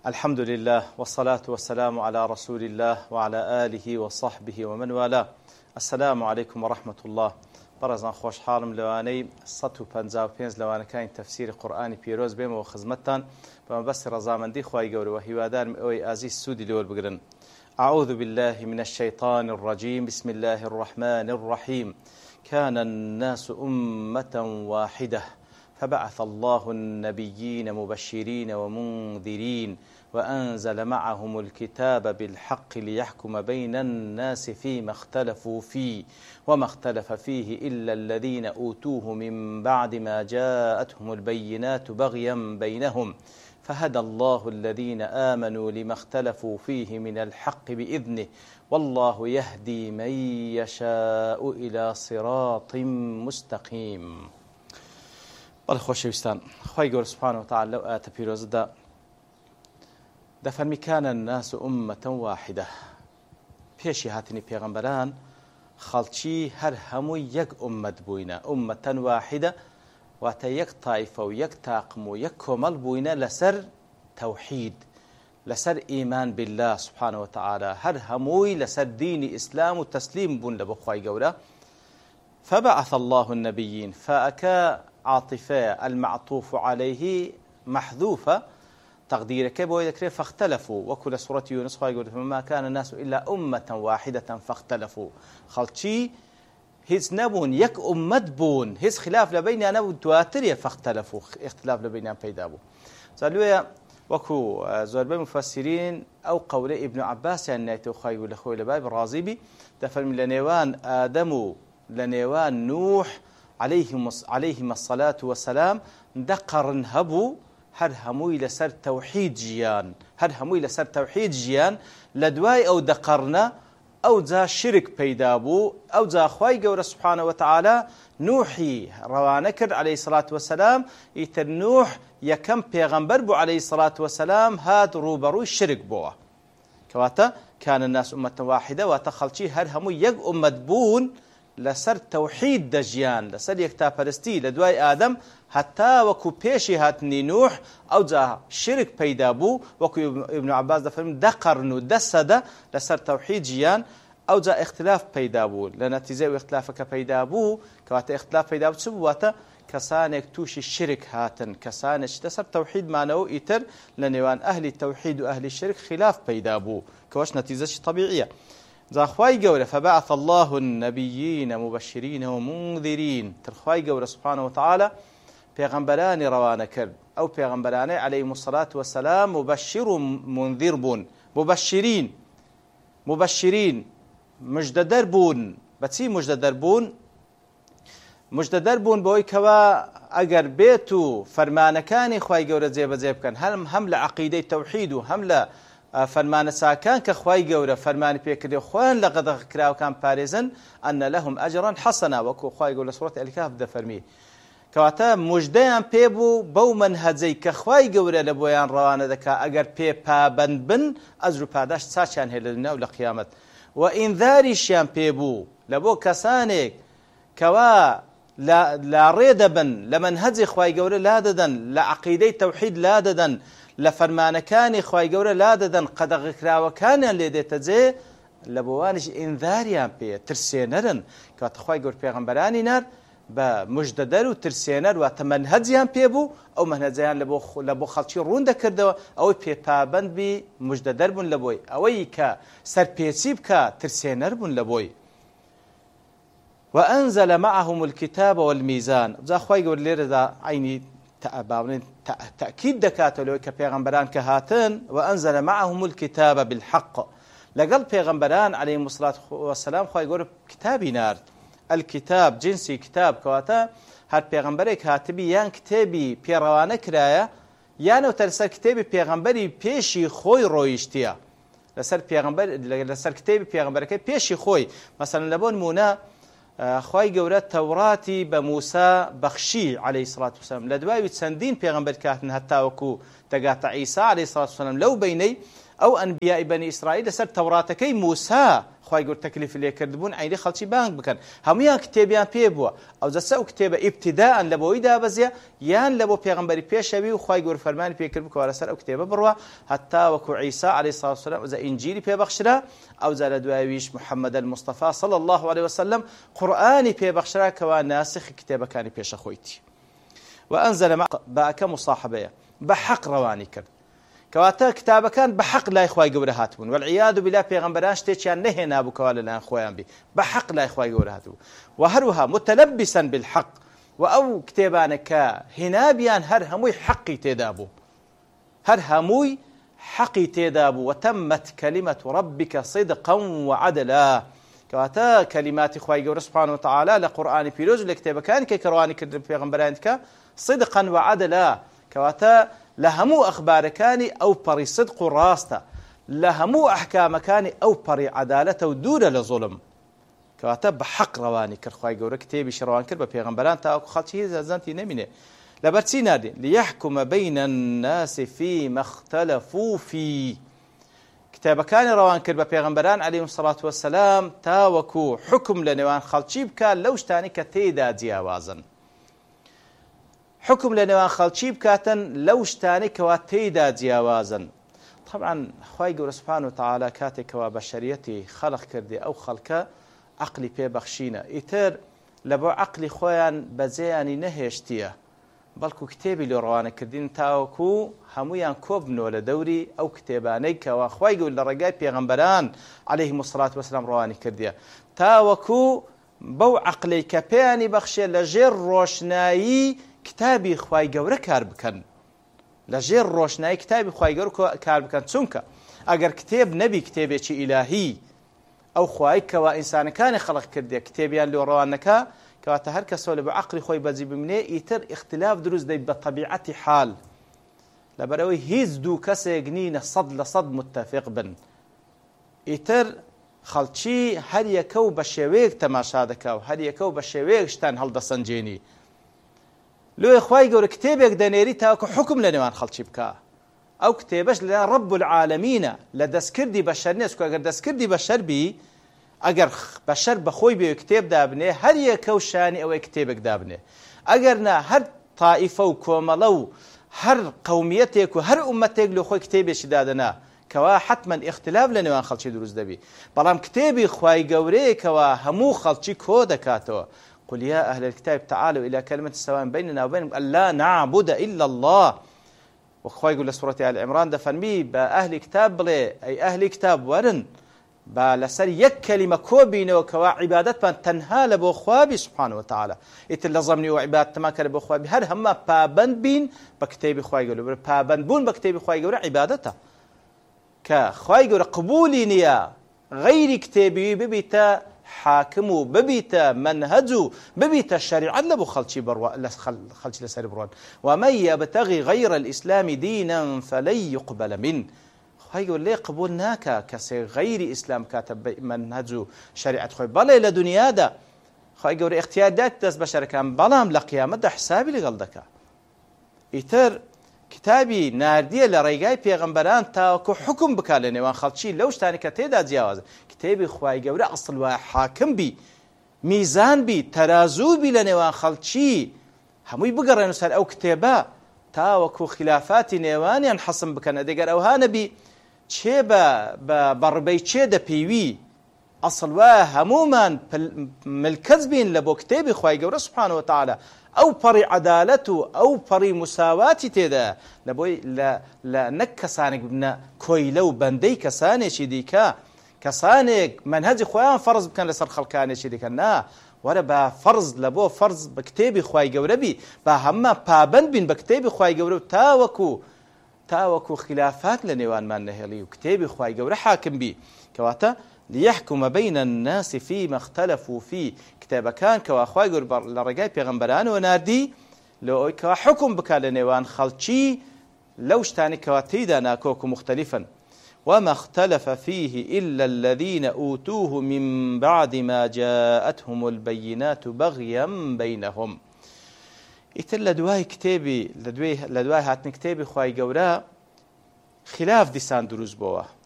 الحمد لله والصلاة والسلام على رسول الله وعلى آله وصحبه ومن والاه. السلام عليكم ورحمة الله. برزان خوش حالم لواني 155 لوانكاين تفسير قرآني بيروز بيم وخزمتان بما بس رضامندي خواي قوري وهيوادان اوي عزيز سودي لول بقرن. أعوذ بالله من الشيطان الرجيم. بسم الله الرحمن الرحيم. كان الناس أمة واحدة فبعث الله النبيين مبشرين ومنذرين وأنزل معهم الكتاب بالحق ليحكم بين الناس فيما اختلفوا فيه وما اختلف فيه إلا الذين أوتوه من بعد ما جاءتهم البينات بغيا بينهم فهدى الله الذين آمنوا لما اختلفوا فيه من الحق بإذنه والله يهدي من يشاء إلى صراط مستقيم. خۆشەویستان، خی گەورە سوبحانەهو وتەعالا لەو ئاەتە پیرۆزەدا دەفەرمی کانە الناس ئومەتەن واحیدە. پێشی هاتنی پێغەمبەران خەڵکی هەر هەمووی یەک ئومەت بووینە. ئومەتەن واحیدە واتە یەک تایفە و یەک تاقم و یەک کۆمەڵ بووینە لەسەر تەوحید، لەسەر ئیمان بالله سوبحانەهو وتەعالا، هەر هەمووی لەسەر دینی ئیسلام و تەسلیم بوون لە بۆ خی گەورە. فبعث الله النبيين فأكا عاطفة المعطوف عليه محذوفة تقدير كيف ويذكر فاختلفوا وكل سورة يونس يقول فما كان الناس إلا أمة واحدة فاختلفوا. خلشي هيز نبون يك أمت بون هيز خلاف لبين نبون تواتر فاختلفوا اختلاف لبين بيدابو. سألوا وكو زوربي مفسرين أو قول ابن عباس يعني تخاي ولا خوي لباب الرازبي تفهم لنيوان آدم لنيوان نوح عليهم الصلاة والسلام دقرن هبو هر هموي لسر توحيد جيان، هر هموي لسر توحيد جيان لدواي أو دقرنا أو ذا شرك بيدابو أو ذا خواي قورة سبحانه وتعالى نوحي روانكر عليه الصلاة والسلام يتر نوح يكم پیغمبر بو عليه الصلاة والسلام هاد روبروي شرك بوه كواتا كان الناس أمة واحدة واتخلشي هر هموي يق أمة بون لسر توحيد دجيان لسر يكتاپرستی لدواي آدم حتى وكو پیشی هاتنی نوح او جا شرك پیدا بو وكو ابن عباس دفرم دقرنو دسد لسر توحيد جيان او جا اختلاف پیدا بو لنتیجه و اختلافك پیدا بو كواتا اختلاف پیدا بو چبو واتا كسانك توشي الشرك هاتن كسانك لسر توحيد معنو ايتر لنوان اهل التوحيد و اهل الشرك خلاف پیدا بو كواش نتيجه طبيعيه. زاخواي قولة فبعث الله النبيين مبشرين ومنذرين ترخواي قولة سبحانه وتعالى پیغمبران روانا كرد أو پیغمبران عليهم الصلاة والسلام مبشر منذر بون مبشرين مجددر بون بتسي مجددر بون بوي كوا أجر بيتو فرمانكاني خواي قولة زيب كان هم لعقيدة التوحيد وهم فرمان ساكان كخواي قورة فرمان بيكري خوان لقد كراو كان باريزن أن لهم أجرا حسنا وكو خواي قولة سورة الكهف ده فرمي كواتا مجديان بيبو بو منهزي كخواي قورة لبويان روانه دكا أجر بي بابن بن أجر باداش ساشان هلنا ولا قيامت وإنذاريشان بيبو لبو كسانك كوا لا ريدبن لمنهزي خواي قورة لا ددن لعقيدة توحيد لا ددن لفرمانكاني خواي قورة لا ددن قد غكراوكان اللي ديتجي لبوانش انذاريان بي ترسينرن كوات خواي قور پیغمبراني نار بمجددر و ترسينر و تمنهجيان بيبو او منهجيان لبو خلشي رون دكردو او بي پابند بي مجددر بون لبوي اوي كا سرپيسيب كا ترسينر بون لبوي. وأنزل معهم الكتاب والميزان ذا خواي قور لير ذا عيني تأكيد دكاتلو كبيغمبران كهاتن وأنزل معهم الكتاب بالحق لقل بيغمبران عليهم الصلاة والسلام خواهي يقول كتابي نار الكتاب جنسي كتاب كواتا هر بيغمبري كاتبي يان كتابي بيروانه كرايا يانو ترسل كتابي بيغمبري بيشي خوي رويشتيا لسر كتابي بيغمبري بيشي خوي مثلا لبون مونا خواهي قورة توراتي بموسى بخشي عليه الصلاة والسلام لدواي وتسندين پیغمبر كاتن حتى وكو تقاطع عيسى عليه الصلاة والسلام لو بيني ئەو ئەنبیای بەنی ئیسرائیل لەسەر تەوراتەکەی موسا خی گەور تەکلیف لێ کردبوون عینی خەڵکی بانگ بکەن هەمویان کتێبیان پێ بووە ئەو جەسە ئەو کتێبە ئیبتیداءن لە بۆی دابەزیە یان لە بۆ پێغەمبەری پێشەوی و خی گەور فەرمانی پێکرد بکەوە لەسەر ئەو کتێبە بڕوە هەتا وەکو عیسا عەلەیهی سڵاتو وەسەلام ئەوجا ئینجیلی پێبەخشرا ئەوجا لە دوایویش محەممەد المستەفا صلی الله عليه وسلم قورئانی پێبەخشرا کەوا ناسخی کتێبەکانی پێشە خۆیتی وأنزل بأك مصاحبية بحق رواني كرد كواتا كتابة كان بحق لا إخوة يقول هاتبون والعياذ بالله بيغمبران شتيتشان نهينا أبو كوالا لان خويان بي بحق لا إخوة يقول هاتبون وهروها متلبسا بالحق وأو كتابانك هنابيان هر هموي حقي تدابو هر هموي حقي تدابو وتمت كلمة ربك صدقا وعدلا كواتا كلمات إخوة يقول سبحانه وتعالى لقرآن بيروز لكتابة كان كرواني كرد بيغمبرانك صدقا وعدلا كواتا لهمو أخباركاني أو بري صدق راستا لهمو أحكامكاني أو بري عدالة ودولة لظلم كواتا بحق رواني كرخواي قورا كتابي شروان كربا بيغمبران تاوكو خالتي زازانتي نميني لبرتي نادي ليحكم بين الناس فيما اختلفوا فيه كتابة كان روان كربا بيغمبران عليهم الصلاة والسلام تاوكو حكم لنوان خالتي بكان لوشتاني كتيدا دياوازن حكم لنوان خلشي بكاتن لو شتاني كوا تيدا جياوازن طبعا خواي قول سبحانه وتعالى كاتي كوا بشريتي خلق كردي او خلقه عقلي بي بخشينا ايتر لبو عقلي خويان بزياني نهشتيه بلكو كتابي لو روانه كردين تاوكو همويان كوبنو لدوري او كتاباني كوا خواي قول لرقاي بيغمبران عليهم الصلاة والسلام رواني كرديه تاوكو بو عقلي كبياني بخشي لجير روشنايي كتابي خواي گەورە کار بکەن لەژێر ڕۆشنایی کتابی خواي گەورە کار بکەن چونکە ئەگەر کتێب نەبی کتێبێکی ئیلاهی ئەو خوای کەوا ئینسانەکانی خەڵق کردێ کتێبیان لێ ڕەوان نەکا کەواتە هەر کەسەوە لە بە عەقڵی خۆی بەجێ بمنێ ئیتر اختلاف دروست دەی بە طەبیعەتی حال لەبەرەوەی هیچ دوو کەسێک نینە سەد لە سەد متتەفق بن ئیتر خەڵکی هەر یەکە و بە شێوەیەک تەماشا دەکا و هەر یەکە و بە شێوەیەک شتان هەڵدەسەنجێنی لو إخوائي قولوا كتابك دانيري تاكو حكم لنوان خلشي بكا أو كتابش لنا رب العالمين لدسكردي بشر ناس أجر دسكردي بشر بي أجر بشر بخوي بي كتاب دابنه هر يكوشاني أو كتابك دابنه أجرنا هر طائفة وكوملو هر قوميتك وهر أمتك لو خوي كتابي شدادنا كوا حتما اختلاف لنوان خلشي دروز دبي بلام كتابي إخوائي قوري كوا همو خلشي كودا كاتو قل يا أهل الكتاب تعالوا إلى كلمة سواء بيننا وبينكم ألا نعبد إلا الله وخوي يقول لسورة آل عمران دفنمي بأهل كتاب بلي أي أهل كتاب ورن بلسر يك كلمة كوبين وكوا عبادت بان تنها لبو خوابي سبحانه وتعالى يتلزمني وعبادت ما كان لبو خوابي هر هما بابند بين بكتاب خوي يقول بابند بون بكتاب خوي يقول عبادته كخوي يقول قبولي نيا غير كتابي ببيتا حاكمو ببيتا منهجو ببيتا الشريعة لبو خلشي خلشي لساري بروان ومن يبتغي غير الإسلام دينا فلن يقبل منه خواهي يقول لي قبولناكا كسي غير إسلام كاتب منهجو شريعة خوي بلا إلى دنيا دا خواهي يقول اختيادات داس بشر كان بلام لقيامة دا حسابي لغلدكا إتر كتابي ناردية لريقاي بيغمبران تاكو حكم بكاليني وان خلشي لوش تاني كتيدا جياوز كتابي خواهي قوري أصل وحاكم بي ميزان بي ترازو بي لنوان خلشي هموي بقر نسال أو كتابا تاوكو خلافات نيوان ينحصم بكنا ديقر أو هانبي چه بربي چه دا بيوي أصل وهموما ملكز بين لبو كتابي خواهي قوري سبحانه وتعالى أو بري عدالته أو بري مساواتي تيدا لبوي لا نكسانك بنا كويلو بندي كساني شديكا كسانك منهج خوان فرض بكان لسر خلقاني شديكا نا ولا با فرض لبو فرض بكتابي خواي قوربي با هما بابند بين بكتابي خواي قورب تاوكو خلافات لنيوان ما نهلي وكتابي خواي قورب حاكم بي كواتا ليحكم بين الناس فيما اختلفوا فيه كتابة كان كوا خواي قورب لرقاي بيغمبران ونادي لو كوا حكم بكا لنيوان خلشي لوش تاني كوا تيدا ناكوكو مختلفا وما اختلف فيه إلا الذين أوتوه من بعد ما جاءتهم البينات بغيا بينهم إتر لدواي كتابي لدواي هاتن كتابي خواي قورا خلاف دیسان دروست بووە